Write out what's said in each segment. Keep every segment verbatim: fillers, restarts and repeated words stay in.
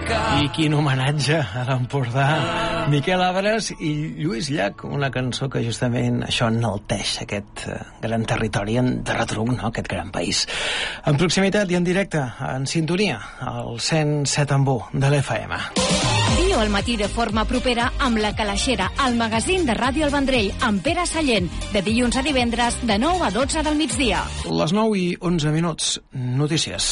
I quin homenatge a l'Empordà. Miquel Àvares i Lluís Llach, una cançó que justament això enalteix aquest gran territori de retruc, no? Aquest gran país. En proximitat i en directe, en sintonia, al cent set en u de l'F M. Viu al matí de forma propera amb La Calaixera, el magazín de Ràdio El Vendrell, amb Pere Sallent, de dilluns a divendres, de nou a dotze del migdia. Les nou i onze minuts. Notícies.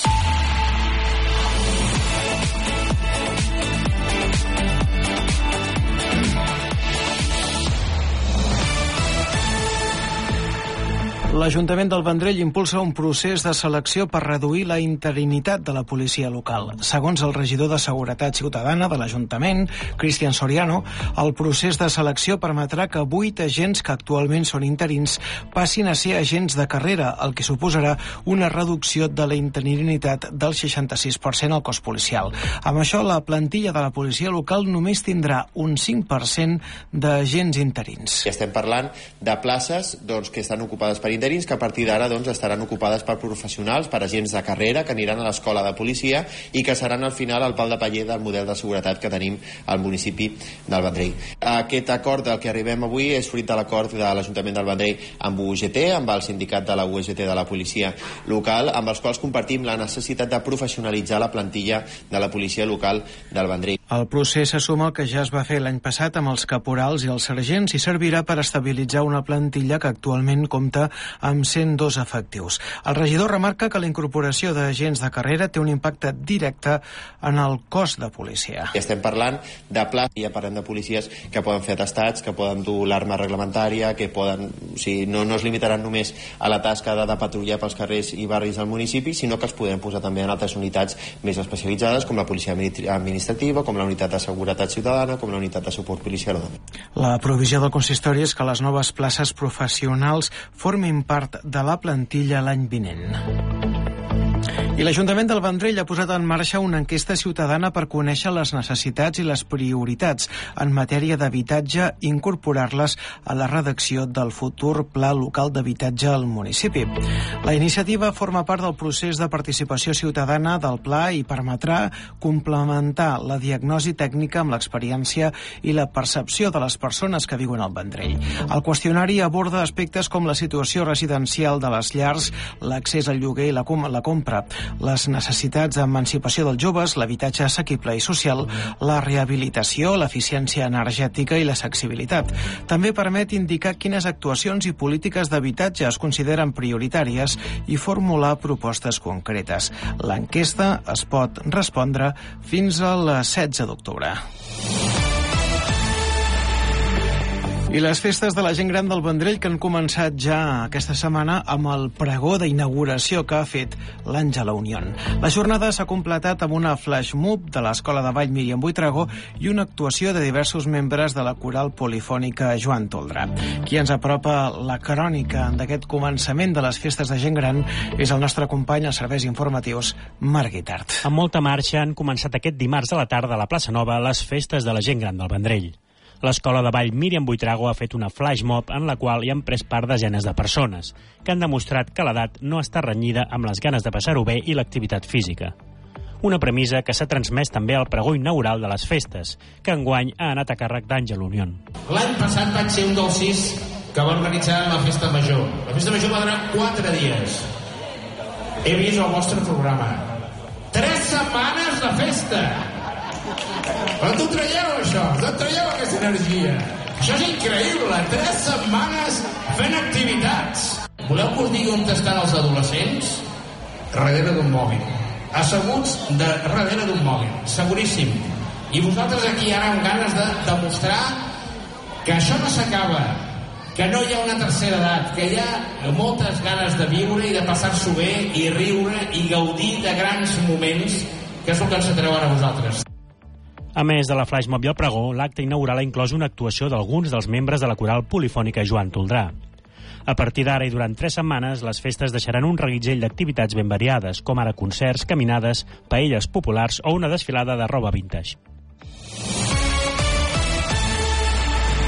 L'Ajuntament del Vendrell impulsa un procés de selecció per reduir la interinitat de la policia local. Segons el regidor de Seguretat Ciutadana de l'Ajuntament, Cristian Soriano, el procés de selecció permetrà que vuit agents que actualment són interins passin a ser agents de carrera, el que suposarà una reducció de la interinitat del seixanta-sis per cent al cos policial. Amb això, la plantilla de la policia local només tindrà un cinc per cent d'agents interins. Estem parlant de places doncs, que estan ocupades per interins, que a partir d'ara doncs, estaran ocupades per professionals, per agents de carrera que aniran a l'escola de policia i que seran al final el pal de paller del model de seguretat que tenim al municipi del Vendrell. Aquest acord del que arribem avui és fruit de l'acord de l'Ajuntament del Vendrell amb U G T, amb el sindicat de la U G T de la policia local, amb els quals compartim la necessitat de professionalitzar la plantilla de la policia local del Vendrell. El procés s'assuma al que ja es va fer l'any passat amb els caporals i els sergents i servirà per estabilitzar una plantilla que actualment compta amb cent dos efectius. El regidor remarca que la incorporació d'agents de carrera té un impacte directe en el cos de policia. Estem parlant de places, ja parlem de policies que poden fer atestats, que poden dur l'arma reglamentària, que poden, o sigui, no, no es limitaran només a la tasca de, de patrullar pels carrers i barris del municipi, sinó que els podem posar també en altres unitats més especialitzades, com la policia administrativa, com la unitat de seguretat ciutadana, com la unitat de suport policial. La provisió del consistori és que les noves places professionals formin part de la plantilla l'any vinent. I l'Ajuntament del Vendrell ha posat en marxa una enquesta ciutadana per conèixer les necessitats i les prioritats en matèria d'habitatge i incorporar-les a la redacció del futur Pla Local d'Habitatge al municipi. La iniciativa forma part del procés de participació ciutadana del Pla i permetrà complementar la diagnosi tècnica amb l'experiència i la percepció de les persones que viuen al Vendrell. El qüestionari aborda aspectes com la situació residencial de les llars, l'accés al lloguer i la, com la compra, les necessitats d'emancipació dels joves, l'habitatge assequible i social, la rehabilitació, l'eficiència energètica i l'accessibilitat. També permet indicar quines actuacions i polítiques d'habitatge es consideren prioritàries i formular propostes concretes. L'enquesta es pot respondre fins al setze d'octubre. I les festes de la gent gran del Vendrell que han començat ja aquesta setmana amb el pregó d'inauguració que ha fet l'Àngela Unión. La jornada s'ha completat amb una flash mob de l'Escola de Ball Míriam Buitrago i una actuació de diversos membres de la coral polifònica Joan Toldrà. Qui ens apropa la crònica d'aquest començament de les festes de gent gran és el nostre company als serveis informatius, Marc Guitart. Amb molta marxa han començat aquest dimarts a la tarda a la plaça Nova les festes de la gent gran del Vendrell. L'Escola de Ball Míriam Buitrago ha fet una flash mob en la qual hi han pres part desenes de persones, que han demostrat que l'edat no està renyida amb les ganes de passar-ho bé i l'activitat física. Una premissa que s'ha transmès també al pregó inaugural de les festes, que enguany ha anat a càrrec d'Àngela Unión. L'any passat vaig ser un dels sis que va organitzar la festa major. La festa major va durar quatre dies. He vist el vostre programa. Tres setmanes de festa! Però t'ho traieu, això? T'ho traieu, aquesta energia? Això és increïble! Tres setmanes fent activitats! Voleu que us digui on estan els adolescents? Darrere d'un mòbil. Asseguts de darrere d'un mòbil. Seguríssim. I vosaltres aquí ara amb ganes de demostrar que això no s'acaba, que no hi ha una tercera edat, que hi ha moltes ganes de viure i de passar-s'ho bé i riure i gaudir de grans moments, que és el que ens atreu ara a vosaltres. A més de la flash mob i el pregó, l'acte inaugural ha inclòs una actuació d'alguns dels membres de la coral polifònica Joan Toldrà. A partir d'ara i durant tres setmanes, les festes deixaran un reguitzell d'activitats ben variades, com ara concerts, caminades, paelles populars o una desfilada de roba vintage.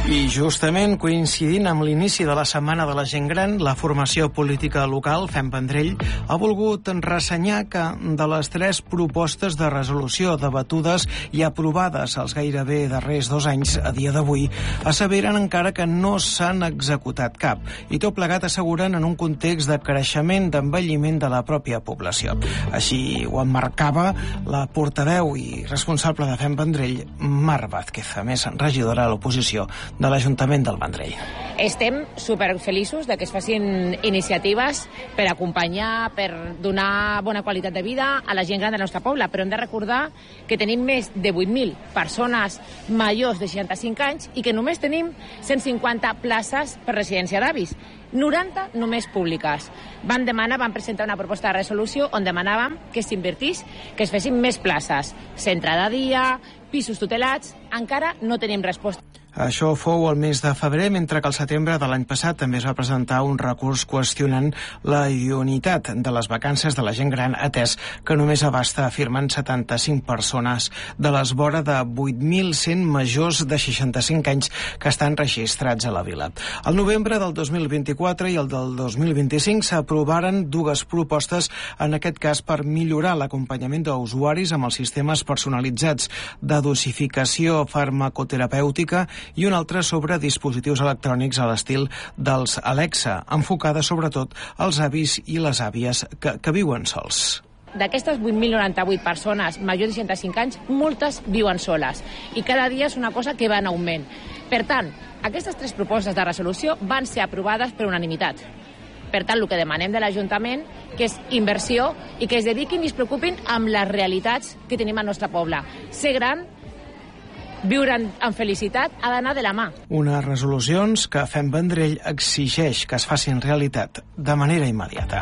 I justament coincidint amb l'inici de la Setmana de la Gent Gran, la formació política local, Fem Vendrell, ha volgut ressenyar que de les tres propostes de resolució debatudes i aprovades als gairebé darrers dos anys a dia d'avui, asseveren encara que no s'han executat cap, i tot plegat asseguren en un context de creixement d'envelliment de la pròpia població. Així ho emmarcava la portaveu i responsable de Fem Vendrell, Mar Vázquez, a més regidora de l'oposició de l'Ajuntament del Vendrell. Estem superfeliços de que es facin iniciatives per acompanyar, per donar bona qualitat de vida a la gent gran del nostre poble, però hem de recordar que tenim més de vuit mil persones majors de seixanta-cinc anys i que només tenim cent cinquanta places per residència d'avis, noranta només públiques. Vam demanar, vam presentar una proposta de resolució on demanàvem que s'invertís, que es fessin més places, centre de dia, pisos tutelats. Encara no tenim resposta. Això fou el mes de febrer, mentre que al setembre de l'any passat també es va presentar un recurs qüestionant la idoneïtat de les vacances de la gent gran, atès que només abasta, afirmen, setanta-cinc persones de les vora de vuit mil cent majors de seixanta-cinc anys que estan registrats a la vila. Al novembre del dos mil vint-i-quatre i el del dos mil vint-i-cinc s'aprovaren dues propostes, en aquest cas per millorar l'acompanyament d'usuaris amb els sistemes personalitzats de dosificació farmacoterapèutica i una altra sobre dispositius electrònics a l'estil dels Alexa, enfocada sobretot als avis i les àvies que, que viuen sols. D'aquestes vuit mil noranta-vuit persones majors de seixanta-cinc anys, moltes viuen soles i cada dia és una cosa que va en augment. Per tant, aquestes tres propostes de resolució van ser aprovades per unanimitat. Per tant, el que demanem de l'Ajuntament que és inversió i que es dediquin i es preocupin amb les realitats que tenim al nostre poble. Ser gran, viure amb felicitat, ha d'anar de la mà. Unes resolucions que Fem Vendrell exigeix que es facin realitat de manera immediata.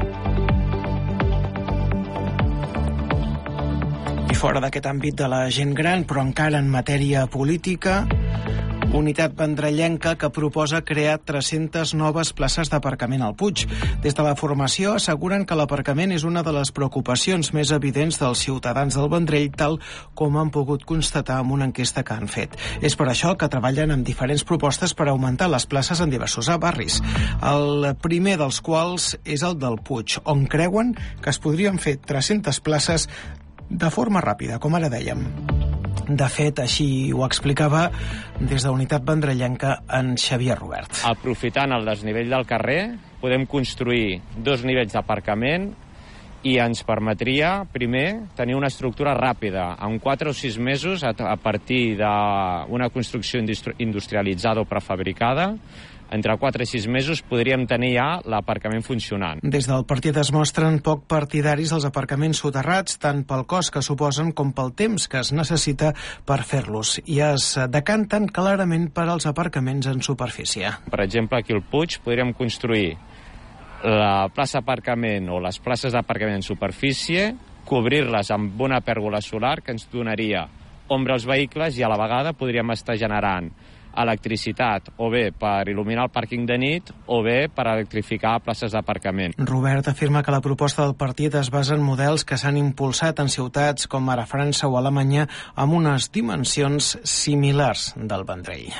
I fora d'aquest àmbit de la gent gran, però encara en matèria política, Unitat Vendrellenca que proposa crear tres-centes noves places d'aparcament al Puig. Des de la formació asseguren que l'aparcament és una de les preocupacions més evidents dels ciutadans del Vendrell, tal com han pogut constatar amb una enquesta que han fet. És per això que treballen amb diferents propostes per augmentar les places en diversos barris. El primer dels quals és el del Puig, on creuen que es podrien fer tres-centes places de forma ràpida, com ara dèiem. De fet, així ho explicava des de Unitat Vendrellenca en Xavier Robert. Aprofitant el desnivell del carrer, podem construir dos nivells d'aparcament i ens permetria, primer, tenir una estructura ràpida. En quatre o sis mesos, a partir d'una construcció industrialitzada o prefabricada, entre quatre i sis mesos podríem tenir ja l'aparcament funcionant. Des del partit es mostren poc partidaris dels aparcaments soterrats, tant pel cost que suposen com pel temps que es necessita per fer-los, i es decanten clarament per als aparcaments en superfície. Per exemple, aquí al Puig podríem construir la plaça d'aparcament o les places d'aparcament en superfície, cobrir-les amb una pèrgola solar que ens donaria ombra als vehicles i a la vegada podríem estar generant electricitat, o bé per il·luminar el pàrquing de nit, o bé per electrificar places d'aparcament. Robert afirma que la proposta del partit es basa en models que s'han impulsat en ciutats com ara França o Alemanya amb unes dimensions similars del Vendrell.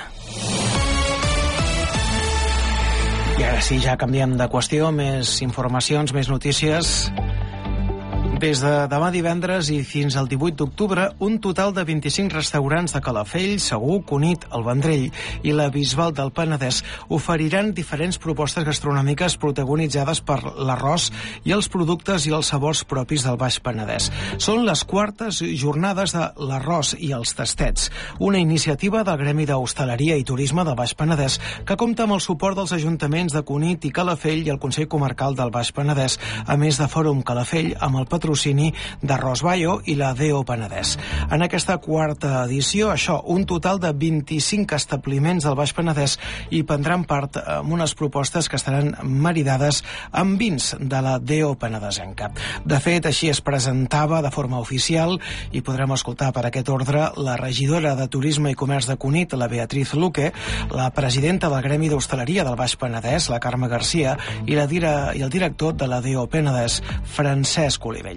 I ara sí, ja canviem de qüestió, més informacions, més notícies. Des de demà divendres i fins al divuit d'octubre, un total de vint-i-cinc restaurants de Calafell, Segur, Cunit, el Vendrell i la Bisbal del Penedès oferiran diferents propostes gastronòmiques protagonitzades per l'arròs i els productes i els sabors propis del Baix Penedès. Són les quartes jornades de l'arròs i els tastets, una iniciativa del Gremi d'Hostaleria i Turisme del Baix Penedès que compta amb el suport dels ajuntaments de Cunit i Calafell i el Consell Comarcal del Baix Penedès, a més de Fòrum Calafell amb el patrocini d'Arròs Bayo i la D O Penedès. En aquesta quarta edició, això, un total de vint-i-cinc establiments del Baix Penedès hi prendran part amb unes propostes que estaran maridades amb vins de la D O Penedesenca. De fet, així es presentava de forma oficial i podrem escoltar per aquest ordre la regidora de Turisme i Comerç de Cunit, la Beatriz Luque, la presidenta del Gremi d'Hostaleria del Baix Penedès, la Carme Garcia, i, la dire, i el director de la D O Penedès, Francesc Olivella.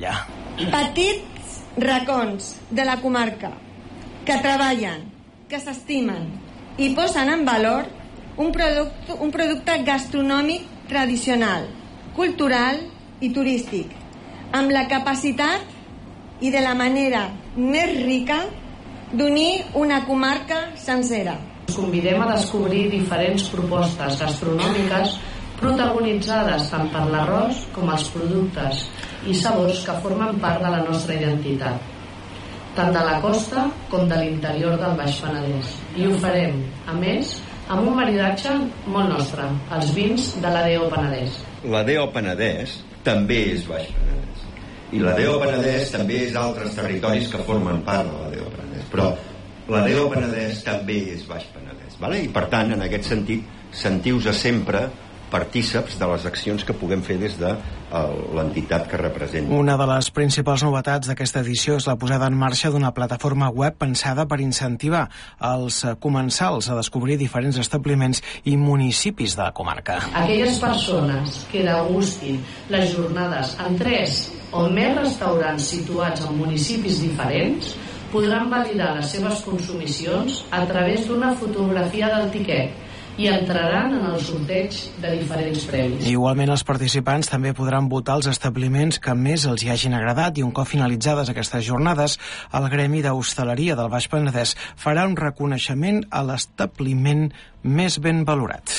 Petits racons de la comarca que treballen, que s'estimen i posen en valor un producte, un producte gastronòmic tradicional, cultural i turístic, amb la capacitat i de la manera més rica d'unir una comarca sencera. Us convidem a descobrir diferents propostes gastronòmiques protagonitzades tant per l'arròs com els productes i sabors que formen part de la nostra identitat, tant de la costa com de l'interior del Baix Penedès. I ho farem, a més, amb un maridatge molt nostre, els vins de l'A D O Penedès. L'A D O Penedès també és Baix Penedès. I l'A D O Penedès també és altres territoris que formen part de l'A D O Penedès. Però l'A D O Penedès també és Baix Penedès. Vale? I per tant, en aquest sentit, sentiu-vos sempre partíceps de les accions que puguem fer des de l'entitat que representa. Una de les principals novetats d'aquesta edició és la posada en marxa d'una plataforma web pensada per incentivar els comensals a descobrir diferents establiments i municipis de la comarca. Aquelles persones que degustin les jornades en tres o més restaurants situats en municipis diferents podran validar les seves consumicions a través d'una fotografia del tiquet i entraran en el sorteig de diferents premis. Igualment, els participants també podran votar els establiments que més els hi hagin agradat i un cop finalitzades aquestes jornades, el Gremi d'Hostaleria del Baix Penedès farà un reconeixement a l'establiment més ben valorat.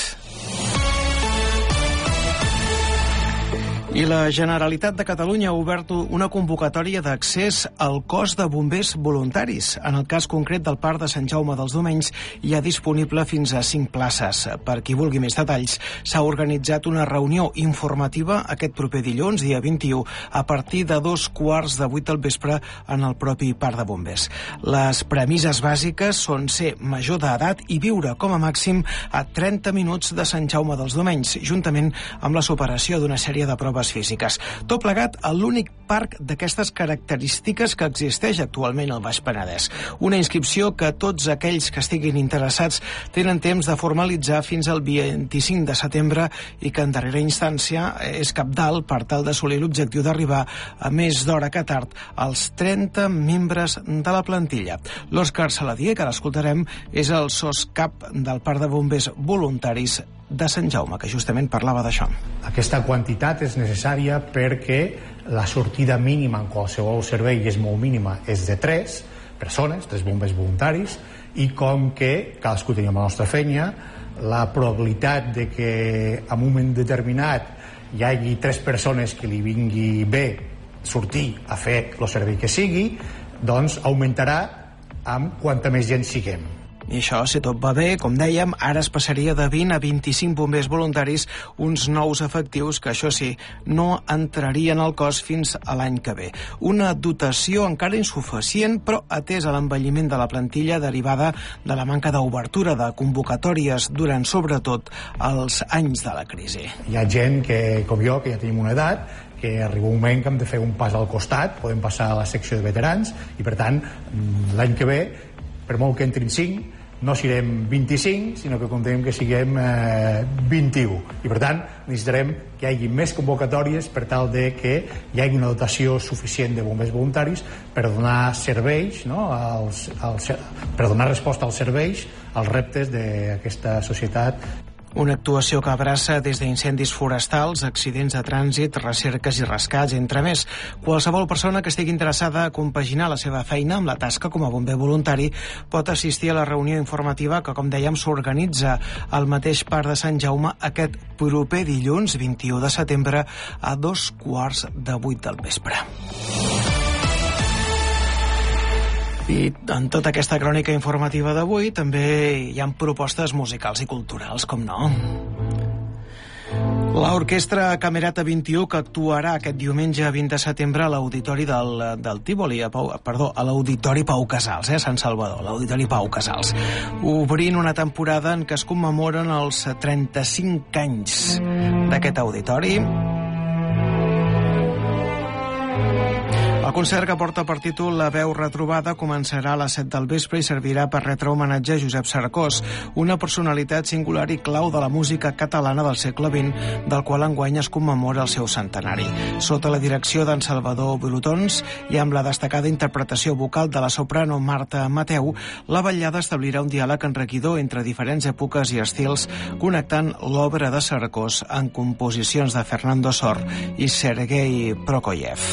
I la Generalitat de Catalunya ha obert una convocatòria d'accés al cos de bombers voluntaris. En el cas concret del Parc de Sant Jaume dels Domenys hi ha disponible fins a cinc places. Per qui vulgui més detalls, s'ha organitzat una reunió informativa aquest proper dilluns, dia vint-i-u, a partir de dos quarts de vuit del vespre en el propi Parc de Bombers. Les premisses bàsiques són ser major d'edat i viure com a màxim a trenta minuts de Sant Jaume dels Domenys, juntament amb la superació d'una sèrie de proves físiques. Tot plegat a l'únic parc d'aquestes característiques que existeix actualment al Baix Penedès. Una inscripció que tots aquells que estiguin interessats tenen temps de formalitzar fins al vint-i-cinc de setembre i que en darrera instància és cabdal per tal d'assolir l'objectiu d'arribar a més d'hora que tard als trenta membres de la plantilla. L'Òscar Saladier, que l'escoltarem, és el soscap del Parc de Bombers Voluntaris de Sant Jaume, que justament parlava d'això. Aquesta quantitat és necessària perquè la sortida mínima en qualsevol servei, és molt mínima, és de tres persones, tres bombers voluntaris, i com que cadascú tenim la nostra feina, la probabilitat de que en un moment determinat hi hagi tres persones que li vingui bé sortir a fer el servei que sigui, doncs augmentarà amb quanta més gent siguem. I això, si tot va bé, com dèiem, ara es passaria de vint a vint-i-cinc bombers voluntaris, uns nous efectius que, això sí, no entrarien al cos fins a l'any que ve. Una dotació encara insuficient, però atès a l'envelliment de la plantilla derivada de la manca d'obertura de convocatòries durant, sobretot, els anys de la crisi. Hi ha gent que, com jo, que ja tenim una edat, que arriba un moment que hem de fer un pas al costat, podem passar a la secció de veterans, i per tant, l'any que ve, per molt que entrin cinc, no serem vint-i-cinc, sinó que comptem que siguem eh, vint-i-u. I per tant, necessitarem que hi hagi més convocatòries per tal de que hi hagi una dotació suficient de bombers voluntaris per donar serveis, no, als, als, per donar resposta als serveis, als reptes d'aquesta societat. Una actuació que abraça des d'incendis forestals, accidents de trànsit, recerques i rescats, entre més. Qualsevol persona que estigui interessada a compaginar la seva feina amb la tasca com a bomber voluntari pot assistir a la reunió informativa que, com dèiem, s'organitza al mateix Parc de Sant Jaume aquest proper dilluns, vint-i-u de setembre, a dos quarts de vuit del vespre. I en tota aquesta crònica informativa d'avui també hi ha propostes musicals i culturals, com no. L'Orquestra Camerata vint-i-u, que actuarà aquest diumenge vint de setembre a l'Auditori del, del Tívoli, a Pau, perdó, a l'Auditori Pau Casals, eh, a Sant Salvador, l'Auditori Pau Casals, obrint una temporada en què es commemoren els trenta-cinc anys d'aquest auditori. El concert, que porta per títol La veu retrobada, començarà a les set del vespre i servirà per retre homenatge a Josep Cercós, una personalitat singular i clau de la música catalana del segle vint, del qual enguany es commemora el seu centenari. Sota la direcció d'en Salvador Brutons i amb la destacada interpretació vocal de la soprano Marta Mateu, la vetllada establirà un diàleg enriquidor entre diferents èpoques i estils, connectant l'obra de Cercós en composicions de Fernando Sor i Sergei Prokofiev.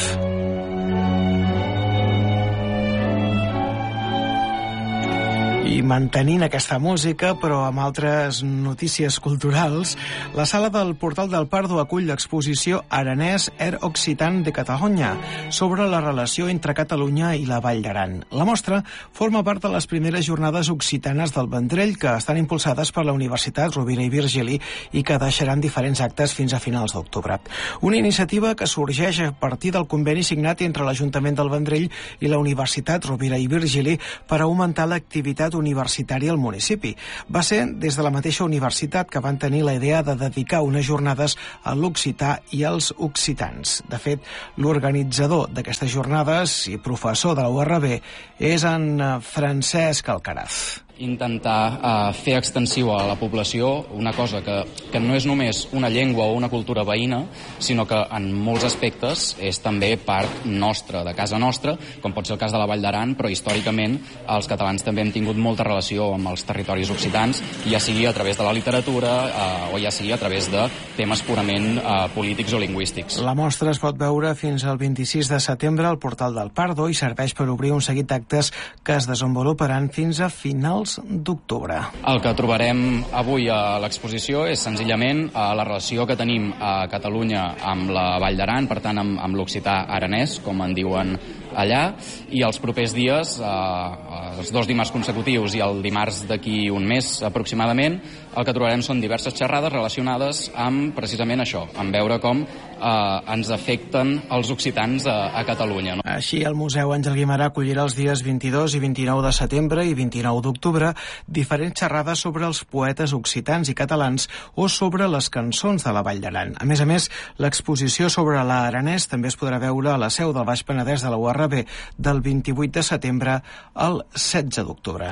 I mantenint aquesta música, però amb altres notícies culturals, la sala del Portal del Pardo acull l'exposició Aranès er Occitan de Catalunya sobre la relació entre Catalunya i la Vall d'Aran. La mostra forma part de les primeres jornades occitanes del Vendrell, que estan impulsades per la Universitat Rovira i Virgili i que deixaran diferents actes fins a finals d'octubre. Una iniciativa que sorgeix a partir del conveni signat entre l'Ajuntament del Vendrell i la Universitat Rovira i Virgili per augmentar l'activitat universitària al municipi. Va ser des de la mateixa universitat que van tenir la idea de dedicar unes jornades a l'occità i als occitans. De fet, l'organitzador d'aquestes jornades i professor de la U R B és en Francesc Alcaraz. Intentar uh, fer extensiu a la població una cosa que, que no és només una llengua o una cultura veïna, sinó que en molts aspectes és també part nostra, de casa nostra, com pot ser el cas de la Vall d'Aran, però històricament els catalans també hem tingut molta relació amb els territoris occitans, ja sigui a través de la literatura uh, o ja sigui a través de temes purament uh, polítics o lingüístics. La mostra es pot veure fins al vint-i-sis de setembre al Portal del Pardo i serveix per obrir un seguit d'actes que es desenvoluparan fins a finals d'octubre. El que trobarem avui a l'exposició és senzillament la relació que tenim a Catalunya amb la Vall d'Aran, per tant amb, amb l'occità aranès, com en diuen allà, i els propers dies, eh, els dos dimarts consecutius i el dimarts d'aquí un mes aproximadament, el que trobarem són diverses xerrades relacionades amb precisament això, amb veure com eh, ens afecten els occitans a, a Catalunya. No? Així, el Museu Àngel Guimerà acollirà els dies vint-i-dos i vint-i-nou de setembre i vint-i-nou d'octubre diferents xerrades sobre els poetes occitans i catalans o sobre les cançons de la Vall d'Aran. A més a més, l'exposició sobre l'aranès també es podrà veure a la seu del Baix Penedès de la U R B del vint-i-vuit de setembre al setze d'octubre.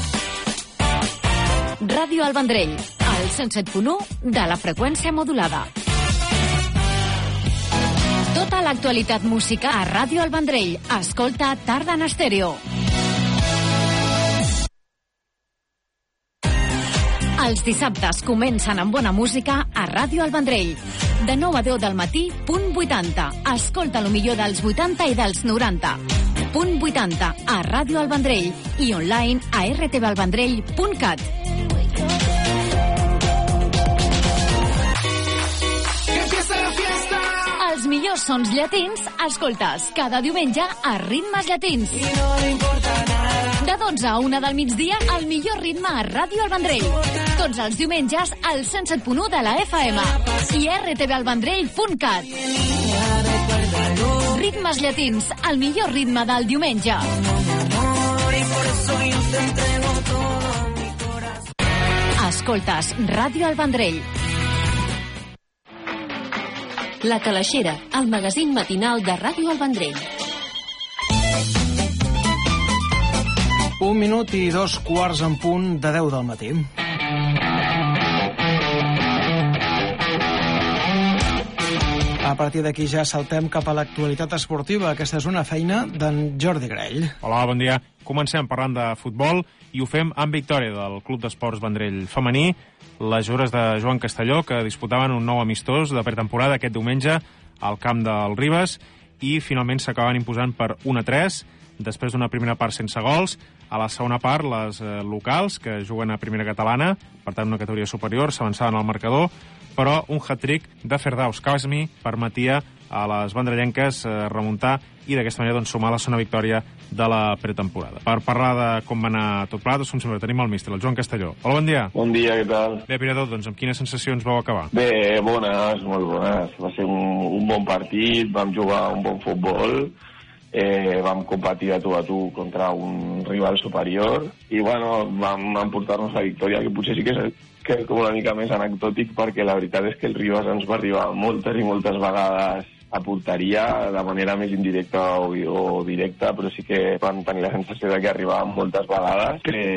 Ràdio El Vendrell, al cent set punt u de la freqüència modulada. Tota l'actualitat musical a Ràdio El Vendrell. Escolta Tarda en Estèreo. Els dissabtes comencen amb bona música a Ràdio El Vendrell. De nou a deu del matí, punt vuitanta. Escolta lo millor dels vuitanta i dels noranta. Punt vuitanta a Ràdio El Vendrell i online a r t v el vendrell punt cat. Els millors sons llatins escoltes cada diumenge a Ritmes Llatins. De dotze a una del migdia, el millor ritme a Ràdio El Vendrell. Tots els diumenges al cent set punt u de la F M i r t v el vendrell punt cat. Ritmes Llatins, el millor ritme del diumenge. Escoltes Ràdio El Vendrell. La Calaixera, el magazín matinal de Ràdio El Vendrell. Un minut i dos quarts en punt de deu del matí. A partir d'aquí ja saltem cap a l'actualitat esportiva. Aquesta és una feina d'en Jordi Grell. Hola, bon dia. Comencem parlant de futbol i ho fem amb victòria del Club d'Esports Vendrell femení. Les jugadores de Joan Castelló, que disputaven un nou amistós de pretemporada aquest diumenge al camp del Ribes i finalment s'acaben imposant per un a tres després d'una primera part sense gols. A la segona part, les eh, locals, que juguen a primera catalana, per tant una categoria superior, s'avançaven al marcador, però un hat-trick de Ferdaus Kazmi permetia a les vendrellenques eh, remuntar i d'aquesta manera doncs, sumar la segona victòria de la pretemporada. Per parlar de com va anar tot plat, doncs, com sempre, tenim el míster, el Joan Castelló. Hola, bon dia. Bon dia, què tal? Bé, primer de tot, doncs, amb quines sensacions vau acabar? Bé, bones, molt bones. Va ser un, un bon partit, vam jugar un bon futbol, eh, vam competir a tu a tu contra un rival superior i, bueno, vam emportar-nos la victòria, que potser sí que és que com una mica més anecdòtic, perquè la veritat és que el Ribas ens va arribar moltes i moltes vegades a porteria de manera més indirecta o, o directa, però sí que van tenir la sensació de que arribaven moltes vegades,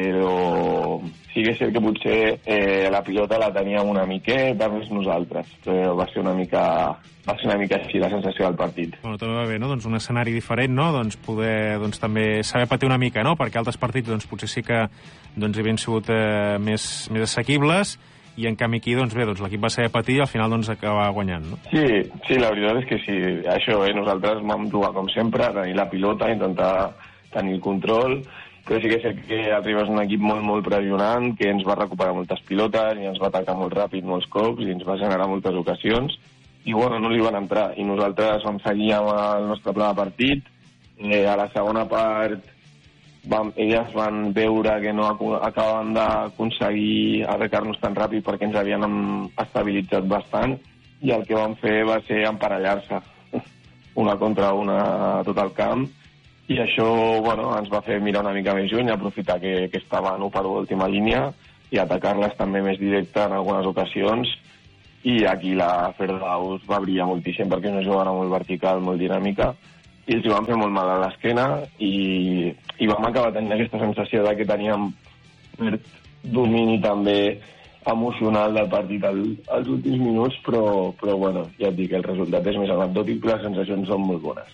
però sí que és cert que potser eh, la pilota la teníem una miqueta més nosaltres, però va ser una mica, va ser una mica així la sensació del partit. Bueno, també va bé, no? Doncs un escenari diferent, no? Doncs poder doncs, també saber patir una mica, no? Perquè altres partits doncs, potser sí que doncs, havien sigut eh, més, més assequibles, i en canvi aquí, doncs bé, doncs l'equip va saber patir i al final doncs acaba guanyant, no? Sí, sí, la veritat és que sí. Això, eh, nosaltres vam trobar com sempre, tenir la pilota, intentar tenir el control, però sí que és que arribes un equip molt, molt pressionant, que ens va recuperar moltes pilotes i ens va atacar molt ràpid molts cops i ens va generar moltes ocasions i, bueno, no li van entrar. I nosaltres vam seguir amb el nostre pla de partit. Eh, a la segona part Vam, elles van veure que no acabaven d'aconseguir arrecar-nos tan ràpid perquè ens havien estabilitzat bastant i el que van fer va ser emparellar-se una contra una a tot el camp i això bueno, ens va fer mirar una mica més juny, aprofitar que, que estaven per l'última línia i atacar-les també més directa en algunes ocasions i aquí la Ferdaus va brillar moltíssim perquè és una jugada molt vertical, molt dinàmica i els van fer molt mal a l'esquena i, i vam acabar tenint aquesta sensació de que teníem cert domini també emocional del partit al, als últims minuts, però, però bueno, ja et dic, el resultat és més anecdòtic, però les sensacions són molt bones.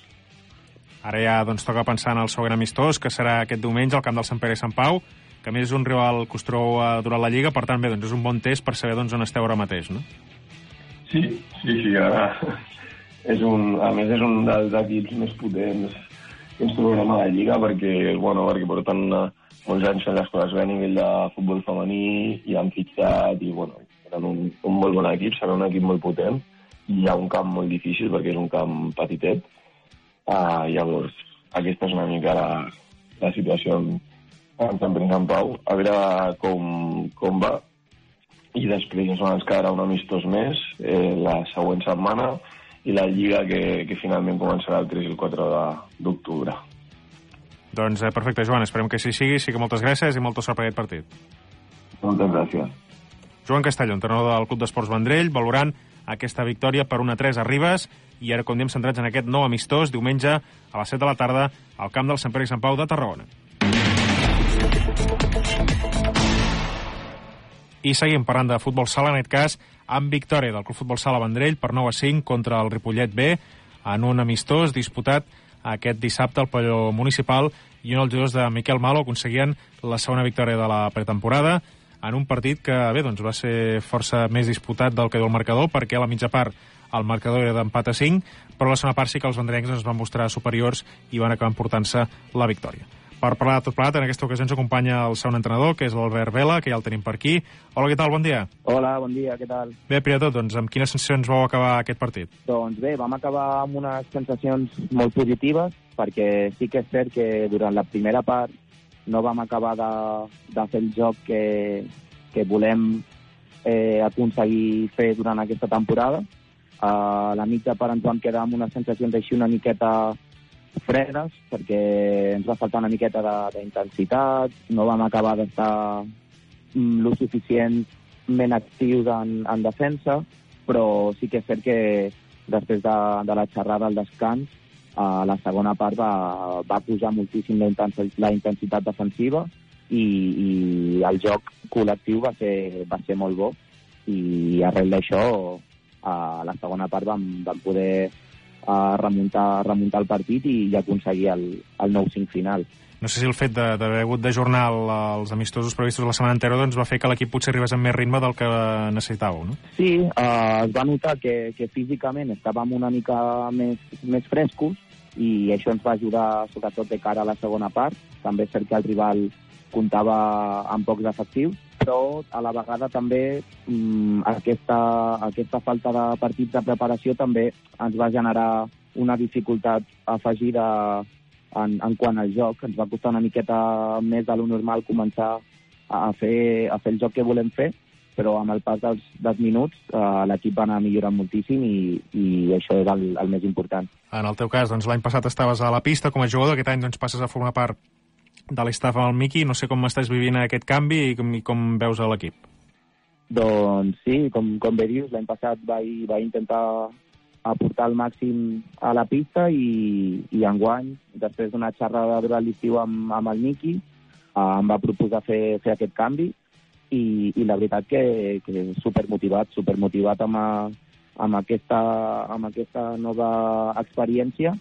Ara ja doncs, toca pensar en el següent amistós, que serà aquest diumenge al camp del Sant Pere i Sant Pau, que a més és un rival que us trobeu durant la Lliga, per tant bé, doncs és un bon test per saber doncs, on esteu ara mateix, no? Sí, sí, sí, ara... És un, a més, és un dels equips més potents que ens trobem a la Lliga perquè, bueno, perquè porten uh, molts anys fent les coses bé a nivell de futbol femení i han fitxat i, bueno, eren un, un molt bon equip, serà un equip molt potent i hi ha un camp molt difícil perquè és un camp petitet. Uh, llavors, aquesta és una mica la, la situació en, en Sant Pere i Sant Pau, a veure com, com va i després ens quedarà un amistós més eh, la següent setmana i la Lliga que, que finalment començarà el tres i el quatre d'octubre. Doncs eh, perfecte, Joan, esperem que així sigui. Sí que moltes gràcies i molta sort per aquest partit. Moltes gràcies. Joan Castelló, entrenador del Club d'Esports Vendrell, valorant aquesta victòria per un a tres a Ribes i ara, com diem, centrats en aquest nou amistós diumenge a les set de la tarda al camp del Sant Pere i Sant Pau de Tarragona. I seguim parlant de futbol sala, en aquest cas, amb victòria del Club Futbol Sala Vendrell per nou a cinc contra el Ripollet B en un amistós disputat aquest dissabte al pavelló municipal i on els jugadors de Miquel Malo aconseguien la segona victòria de la pretemporada en un partit que bé, doncs, va ser força més disputat del que diu el marcador perquè a la mitja part el marcador era d'empat a cinc, però a la segona part sí que els vendrencs es van mostrar superiors i van acabar emportant-se la victòria. Per parlar de tot plegat, en aquesta ocasió ens acompanya el segon entrenador, que és l'Albert Vela, que ja el tenim per aquí. Hola, què tal? Bon dia. Hola, bon dia, què tal? Bé, primer de tot, doncs, amb quines sensacions vau acabar aquest partit? Doncs bé, vam acabar amb unes sensacions molt positives, perquè sí que és cert que durant la primera part no vam acabar de, de fer el joc que, que volem eh, aconseguir fer durant aquesta temporada. A la mitja part ens vam quedar amb unes sensacions així una miqueta fredes, perquè ens va faltar una miqueta d'intensitat, no vam acabar d'estar mm, lo suficientment actius en, en defensa, però sí que és cert que després de, de la xerrada al descans, a la segona part va, va pujar moltíssim la, intensi la intensitat defensiva i, i el joc col·lectiu va ser, va ser molt bo i arrel d'això a la segona part vam, vam poder a remuntar, remuntar el partit i, i aconseguir el, el nou cinc final. No sé si el fet d'haver hagut d'ajornar els amistosos previstos la setmana anterior doncs va fer que l'equip potser arribés amb més ritme del que necessitàveu, no? Sí, eh, es va notar que, que físicament estàvem una mica més, més frescos i això ens va ajudar sobretot de cara a la segona part. També és cert que el rival comptava amb pocs efectius, però a la vegada també mmm, aquesta, aquesta falta de partits de preparació també ens va generar una dificultat afegida en, en quant al joc. Ens va costar una miqueta més de lo normal començar a fer, a fer el joc que volem fer, però amb el pas dels, dels minuts eh, l'equip va anar millorant moltíssim i, i això és el, el més important. En el teu cas, doncs, l'any passat estaves a la pista com a jugador, aquest any doncs, passes a formar part de l'estaf amb el Miqui. No sé com estàs vivint aquest canvi i com, i com veus a l'equip. Doncs sí, com, com bé dius, l'any passat vaig, vaig intentar a portar el màxim a la pista i, i enguany, després d'una xerrada durant l'estiu amb, amb el Miqui, eh, em va proposar fer, fer aquest canvi i, i la veritat que, que supermotivat, supermotivat amb, a, amb, aquesta, amb aquesta nova experiència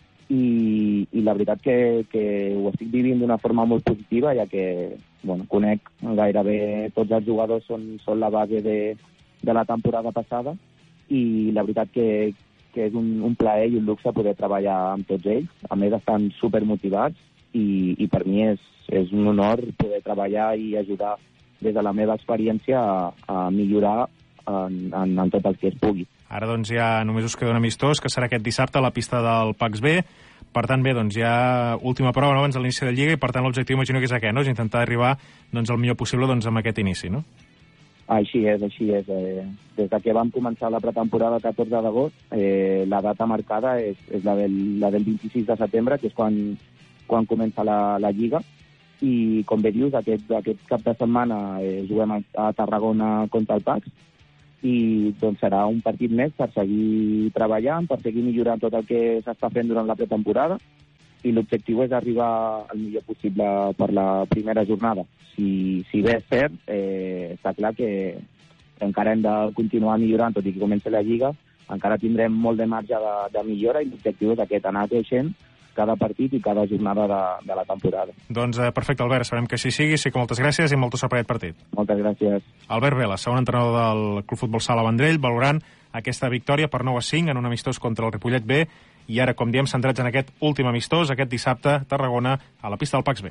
i, i la veritat que, que ho estic vivint d'una forma molt positiva, ja que bueno, conec gairebé tots els jugadors, són, són la base de, de la temporada passada i la veritat que, que és un, un plaer i un luxe poder treballar amb tots ells. A més, estan supermotivats i, i per mi és, és un honor poder treballar i ajudar des de la meva experiència a, a millorar en, en, en tot el que es pugui. Ara doncs ja només us queda un amistós, que serà aquest dissabte a la pista del Pacs B. Per tant, bé, doncs ja última prova, no?, abans de l'inici de la Lliga, i per tant l'objectiu imagino que és aquest, no?, és intentar arribar doncs, el millor possible doncs, amb aquest inici, no? Així és, així és. Eh, des de que vam començar la pretemporada el catorze d'agost, eh, la data marcada és, és la, del, la del vint-i-sis de setembre, que és quan, quan comença la, la Lliga, i com bé dius, aquest, aquest cap de setmana eh, juguem a, a Tarragona contra el Pacs, i doncs serà un partit més per seguir treballant, per seguir millorant tot el que s'està fent durant la pretemporada, i l'objectiu és arribar el millor possible per la primera jornada. Si, si bé és cert, eh, està clar que encara hem de continuar millorant, tot i que comenci la Lliga, encara tindrem molt de marge de, de millora i l'objectiu és aquest, anar creixent cada partit i cada jornada de, de la temporada. Doncs eh, perfecte, Albert, sabem que així sigui, sí que moltes gràcies i molta sort per aquest partit. Moltes gràcies. Albert Vela, segon entrenador del Club Futbol Sala Vendrell, valorant aquesta victòria per nou a cinc en un amistós contra el Ripollet B, i ara, com diem, centrats en aquest últim amistós, aquest dissabte, Tarragona, a la pista del Pacs B.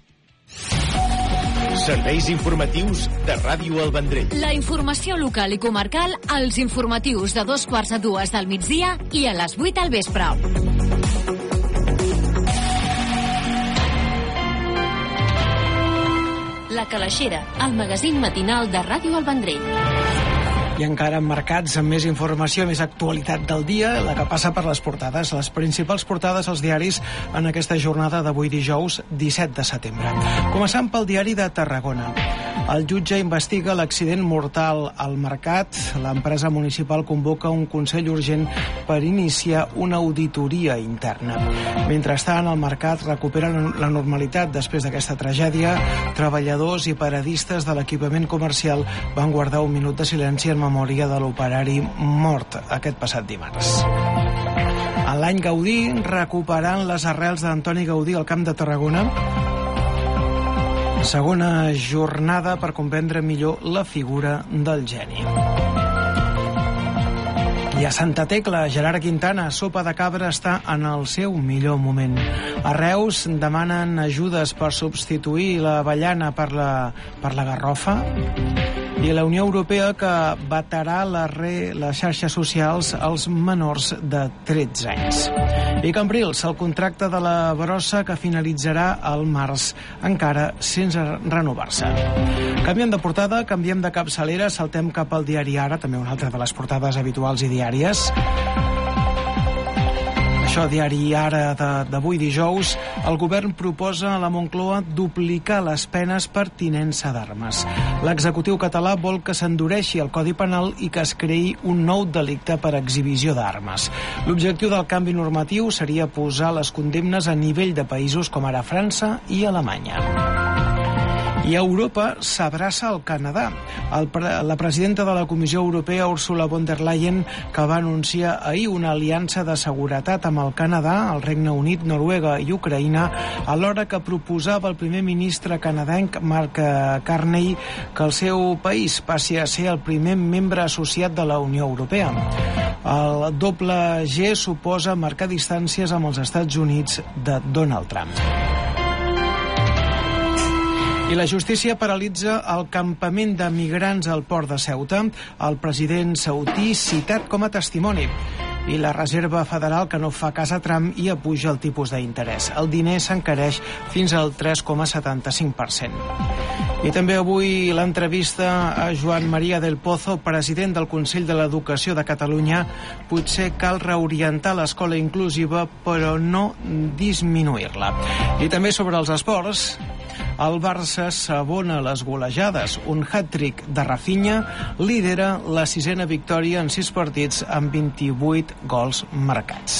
Serveis informatius de Ràdio El Vendrell. La informació local i comarcal als informatius de dos quarts a dues del migdia i a les vuit al vespre. La Calaixera, el magazín matinal de Ràdio El Vendrell. I encara emmarcats amb més informació, més actualitat del dia, la que passa per les portades, les principals portades als diaris en aquesta jornada d'avui dijous disset de setembre. Començant pel diari de Tarragona. El jutge investiga l'accident mortal al Mercat. L'empresa municipal convoca un consell urgent per iniciar una auditoria interna. Mentrestant, el Mercat recupera la normalitat després d'aquesta tragèdia. Treballadors i paradistes de l'equipament comercial van guardar un minut de silenci en memòria de l'operari mort aquest passat dimarts. En l'any Gaudí, recuperant les arrels d'Antoni Gaudí al Camp de Tarragona, segona jornada per comprendre millor la figura del geni. I a Santa Tecla, Gerard Quintana, sopa de cabra està en el seu millor moment. A Reus demanen ajudes per substituir l'avellana per la, per la garrofa. I la Unió Europea que vetarà la re, les xarxes socials als menors de tretze anys. I Cambrils, el contracte de la brossa que finalitzarà al març, encara sense renovar-se. Canviem de portada, canviem de capçalera, saltem cap al diari Ara, també una altra de les portades habituals i diàries. Això, diari Ara d'avui dijous, el govern proposa a la Moncloa duplicar les penes per tinença d'armes. L'executiu català vol que s'endureixi el Codi Penal i que es creï un nou delicte per exhibició d'armes. L'objectiu del canvi normatiu seria posar les condemnes a nivell de països com ara França i Alemanya. I Europa s'abraça al Canadà. El pre la presidenta de la Comissió Europea, Ursula von der Leyen, que va anunciar ahir una aliança de seguretat amb el Canadà, el Regne Unit, Noruega i Ucraïna, alhora que proposava el primer ministre canadenc, Mark Carney, que el seu país passi a ser el primer membre associat de la Unió Europea. El doble G suposa marcar distàncies amb els Estats Units de Donald Trump. I la justícia paralitza el campament de migrants al port de Ceuta, el president saudí citat com a testimoni. I la Reserva Federal que no fa cas a Trump i apuja el tipus d'interès. El diner s'encareix fins al tres coma setanta-cinc per cent. I també avui l'entrevista a Joan Maria del Pozo, president del Consell de l'Educació de Catalunya. Potser cal reorientar l'escola inclusiva, però no disminuir-la. I també sobre els esports, El Barça s'abona les golejades. Un hat-trick de Rafinha lidera la sisena victòria en sis partits amb vint-i-vuit gols marcats.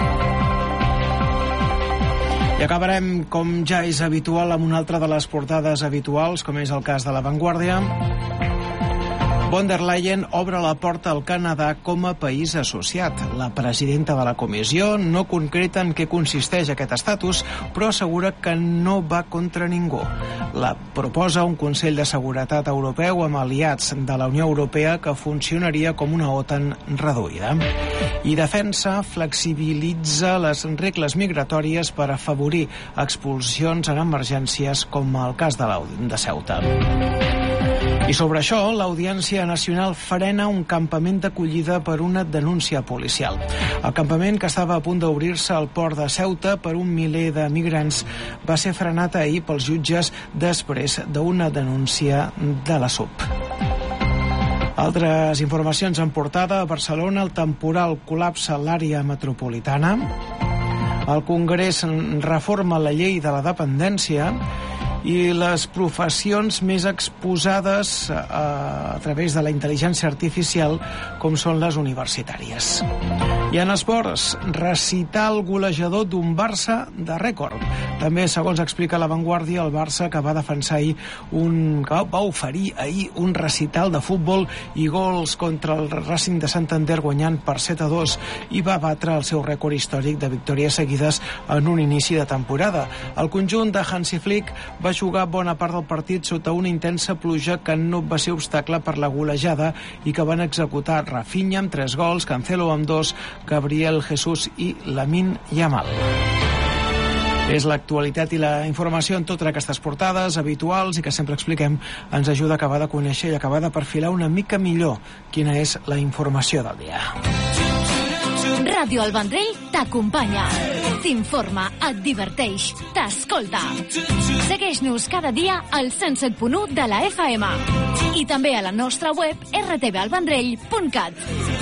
I acabarem, com ja és habitual, amb una altra de les portades habituals, com és el cas de La Vanguardia. Von der Leyen obre la porta al Canadà com a país associat. La presidenta de la comissió no concreta en què consisteix aquest estatus, però assegura que no va contra ningú. La proposa un Consell de Seguretat Europeu amb aliats de la Unió Europea que funcionaria com una OTAN reduïda. I defensa flexibilitza les regles migratòries per afavorir expulsions en emergències com el cas de, de Ceuta. I sobre això, l'Audiència Nacional frena un campament d'acollida per una denúncia policial. El campament, que estava a punt d'obrir-se al port de Ceuta per un miler de migrants, va ser frenat ahir pels jutges després d'una denúncia de la S U P. Altres informacions en portada. A Barcelona, el temporal col·lapsa l'àrea metropolitana. El Congrés reforma la llei de la dependència i les professions més exposades a, a través de la intel·ligència artificial, com són les universitàries. I en esports, recital golejador d'un Barça de rècord. També, segons explica La Vanguardia, el Barça, que va defensar ahir un, que va oferir ahir un recital de futbol i gols contra el Racing de Santander, guanyant per set a dos, i va batre el seu rècord històric de victòries seguides en un inici de temporada. El conjunt de Hansi Flick va jugar bona part del partit sota una intensa pluja que no va ser obstacle per la golejada i que van executar Rafinha amb tres gols, Cancelo amb dos, Gabriel Jesús i Lamine Yamal. És l'actualitat i la informació en totes aquestes portades habituals i que sempre expliquem ens ajuda a acabar de conèixer i acabar de perfilar una mica millor quina és la informació del dia. Ràdio El Vendrell t'acompanya, t'informa, et diverteix, t'escolta. Segueix-nos cada dia al cent set punt u de la F M i també a la nostra web r t v el vendrell punt cat.